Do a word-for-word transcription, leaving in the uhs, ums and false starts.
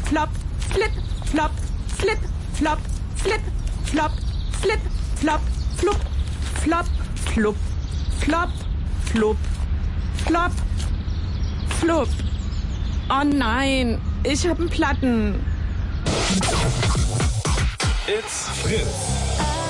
flop, flip, flop, flip, flop, flip, flop, flip, flop, flup, flop, flup, flop, flup, flop, flup. Oh nein, ich hab einen Platten. It's Fritz.